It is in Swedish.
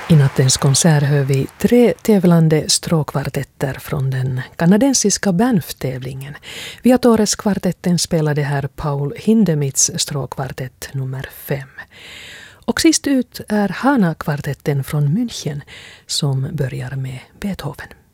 I nattens konsert hör vi 3 tävlande stråkkvartetter från den kanadensiska Banff-tävlingen. Via Torres-kvartetten spelade här Paul Hindemiths stråkkvartett nummer 5. Och sist ut är Hana-kvartetten från München som börjar med Beethoven.